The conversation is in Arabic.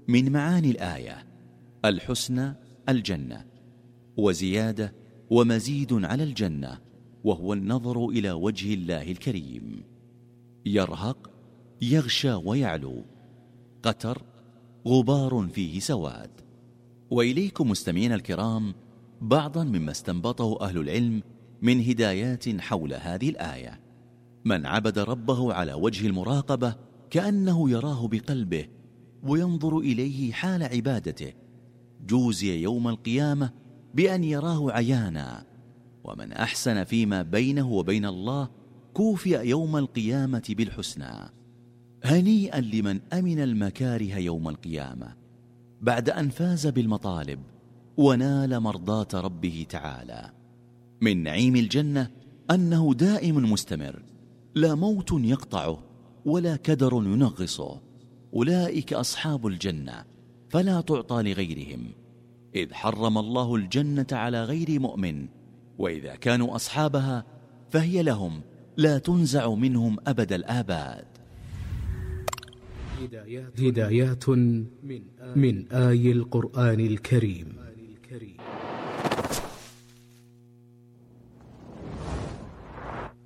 من معاني الآية الحسنى الجنة، وزيادة ومزيد على الجنة، وهو النظر إلى وجه الله الكريم. يرهق يغشى ويعلو، قتر غبار فيه سواد. وإليكم مستمعين الكرام بعضا مما استنبطه أهل العلم من هدايات حول هذه الآية. من عبد ربه على وجه المراقبة كأنه يراه بقلبه وينظر إليه حال عبادته، جوزي يوم القيامة بأن يراه عيانا. ومن أحسن فيما بينه وبين الله كوفي يوم القيامة بالحسنى. هنيئا لمن أمن المكاره يوم القيامة بعد أن فاز بالمطالب ونال مرضاة ربه تعالى. من نعيم الجنة أنه دائم مستمر، لا موت يقطعه ولا كدر ينغصه. أولئك أصحاب الجنة فلا تعطى لغيرهم، إذ حرم الله الجنة على غير مؤمن، وإذا كانوا أصحابها فهي لهم لا تنزع منهم أبد الآباد. هدايات من آي القرآن الكريم.